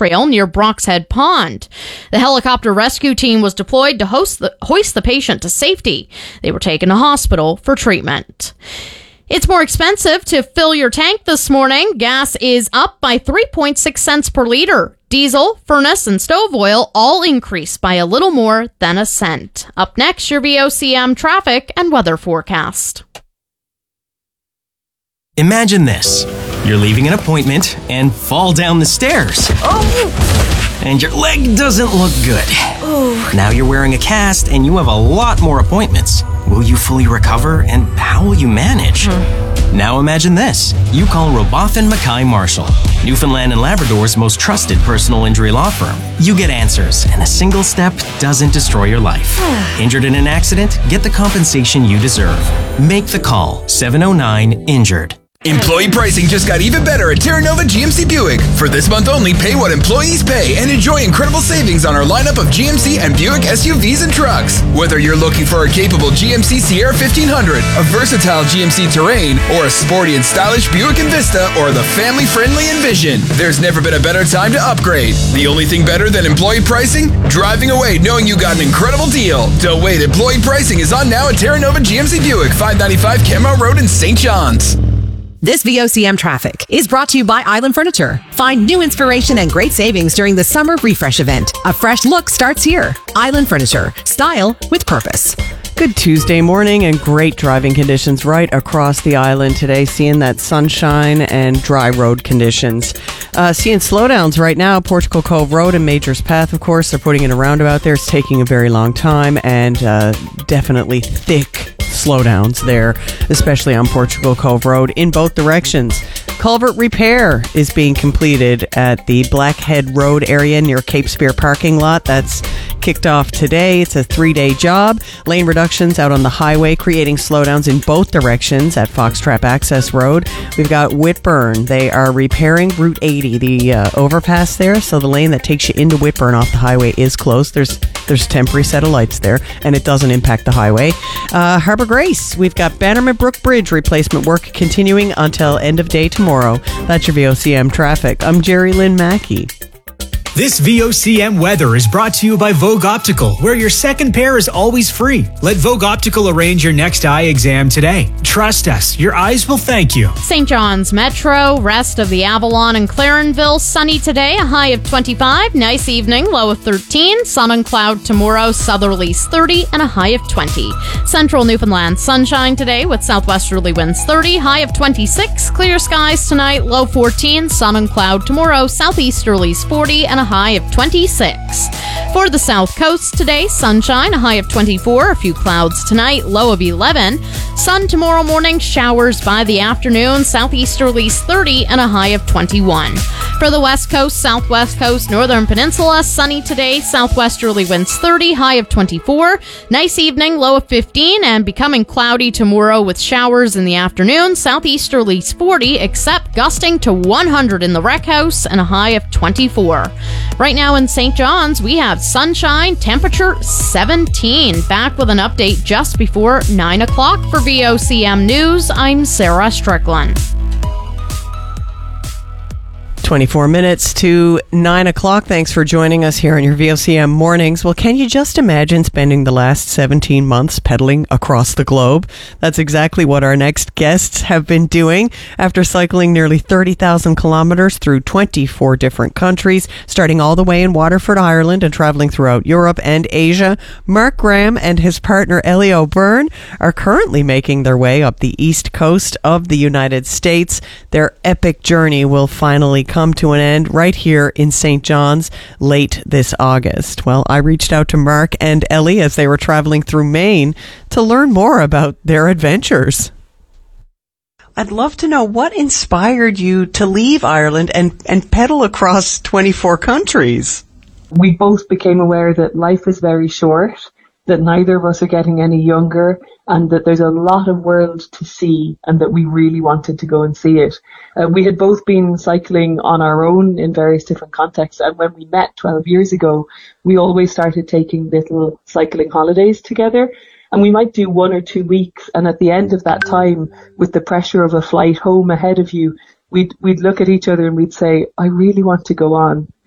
trail near Broxhead Pond. The helicopter rescue team was deployed to hoist the patient to safety. They were taken to hospital for treatment. It's more expensive to fill your tank this morning. Gas is up by 3.6 cents per liter. Diesel, furnace, and stove oil all increased by a little more than a cent. Up next, your VOCM traffic and weather forecast. Imagine this. You're leaving an appointment and fall down the stairs. Oh! And your leg doesn't look good. Oh. Now you're wearing a cast and you have a lot more appointments. Will you fully recover, and how will you manage? Now imagine this. You call Robotham Mackay Marshall, Newfoundland and Labrador's most trusted personal injury law firm. You get answers, and a single step doesn't destroy your life. Injured in an accident? Get the compensation you deserve. Make the call. 709-INJURED. Employee pricing just got even better at Terra Nova GMC Buick. For this month only, pay what employees pay and enjoy incredible savings on our lineup of GMC and Buick SUVs and trucks. Whether you're looking for a capable GMC Sierra 1500, a versatile GMC Terrain, or a sporty and stylish Buick Envista, or the family-friendly Envision, there's never been a better time to upgrade. The only thing better than employee pricing? Driving away knowing you got an incredible deal. Don't wait, employee pricing is on now at Terra Nova GMC Buick, 595 Kenmore Road in St. John's. This VOCM traffic is brought to you by Island Furniture. Find new inspiration and great savings during the summer refresh event. A fresh look starts here. Island Furniture. Style with purpose. Good Tuesday morning and great driving conditions right across the island today. Seeing that sunshine and dry road conditions. Seeing slowdowns right now. Portugal Cove Road and Majors Path, of course. They're putting in a roundabout there. It's taking a very long time and definitely thick slowdowns there, especially on Portugal Cove Road in both directions. Culvert repair is being completed at the Blackhead Road area near Cape Spear parking lot. That's kicked off today. It's a 3-day job. Lane reductions out on the highway, creating slowdowns in both directions at Foxtrap Access Road. We've got Whitburn. They are repairing Route 80, the overpass there. So the lane that takes you into Whitburn off the highway is closed. There's a temporary set of lights there, and it doesn't impact the highway. Harbour Grace, we've got Bannerman Brook Bridge replacement work continuing until end of day tomorrow. That's your VOCM traffic. I'm Jerry Lynn Mackey. This VOCM weather is brought to you by Vogue Optical, where your second pair is always free. Let Vogue Optical arrange your next eye exam today. Trust us, your eyes will thank you. St. John's Metro, rest of the Avalon and Clarenville, sunny today, a high of 25. Nice evening, low of 13. Sun and cloud tomorrow, southerlies 30 and a high of 20. Central Newfoundland, sunshine today with southwesterly winds 30, high of 26. Clear skies tonight, low 14. Sun and cloud tomorrow, southeasterlies 40 and a high of 26. For the South Coast today, sunshine, a high of 24, a few clouds tonight, low of 11. Sun tomorrow morning, showers by the afternoon, southeasterlies 30 and a high of 21. For the West Coast, Southwest Coast, Northern Peninsula, sunny today, southwesterly winds 30, high of 24. Nice evening, low of 15, and becoming cloudy tomorrow with showers in the afternoon, southeasterlies 40, except gusting to 100 in the Rec House and a high of 24. Right now in St. John's, we have sunshine, temperature 17. Back with an update just before 9 o'clock for VOCM News. I'm Sarah Strickland. 24 minutes to 9 o'clock. Thanks for joining us here on your VOCM mornings. Well, can you just imagine spending the last 17 months pedaling across the globe? That's exactly what our next guests have been doing. After cycling nearly 30,000 kilometers through 24 different countries, starting all the way in Waterford, Ireland, and traveling throughout Europe and Asia, Mark Graham and his partner Ellie O'Byrne are currently making their way up the east coast of the United States. Their epic journey will finally come to an end right here in St. John's late this August. Well, I reached out to Mark and Ellie as they were traveling through Maine to learn more about their adventures. I'd love to know what inspired you to leave Ireland and pedal across 24 countries. We both became aware that life is very short, that neither of us are getting any younger, and that there's a lot of world to see, and that we really wanted to go and see it. We had both been cycling on our own in various different contexts, and when we met 12 years ago, we always started taking little cycling holidays together, and we might do 1 or 2 weeks, and at the end of that time, with the pressure of a flight home ahead of you, we'd look at each other and we'd say, I really want to go on.